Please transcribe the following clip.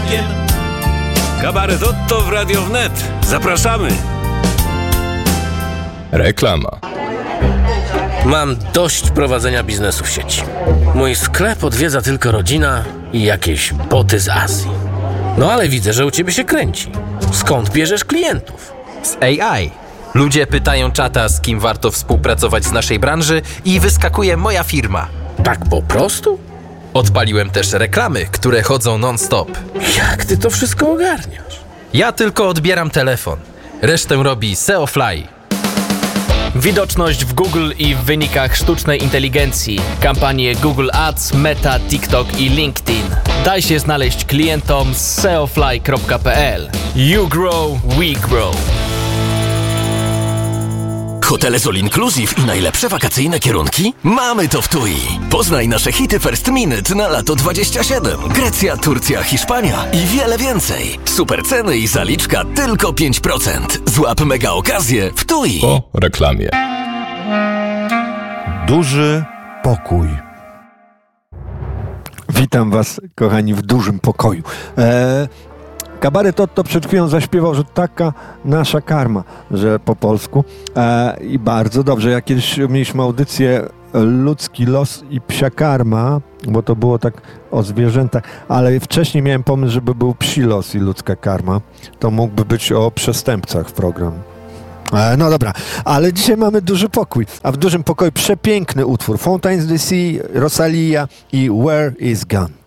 Tomkiem. Kabaret Otto w Radio Wnet. Zapraszamy. Reklama. Mam dość prowadzenia biznesu w sieci. Mój sklep odwiedza tylko rodzina i jakieś boty z Azji. No ale widzę, że u ciebie się kręci. Skąd bierzesz klientów? Z AI. Ludzie pytają czata, z kim warto współpracować z naszej branży i wyskakuje moja firma. Tak po prostu? Odpaliłem też reklamy, które chodzą non-stop. Jak ty to wszystko ogarniasz? Ja tylko odbieram telefon. Resztę robi SEOfly. Widoczność w Google i w wynikach sztucznej inteligencji. Kampanie Google Ads, Meta, TikTok i LinkedIn. Daj się znaleźć klientom z seofly.pl. You grow, we grow. Hotele z All Inclusive i najlepsze wakacyjne kierunki? Mamy to w TUI. Poznaj nasze hity First Minute na lato 27. Grecja, Turcja, Hiszpania i wiele więcej. Super ceny i zaliczka tylko 5%. Złap mega okazję w TUI. Po reklamie. Duży pokój. Witam was, kochani, w dużym pokoju. Kabaret Otto przed chwilą zaśpiewał, że taka nasza karma, że po polsku. I bardzo dobrze. Ja kiedyś mieliśmy audycję Ludzki los i psia karma, bo to było tak o zwierzętach, ale wcześniej miałem pomysł, żeby był psi los i ludzka karma. To mógłby być o przestępcach program. No dobra, ale dzisiaj mamy duży pokój, a w dużym pokoju przepiękny utwór Fountains DC, Rosalia i Where is Gone.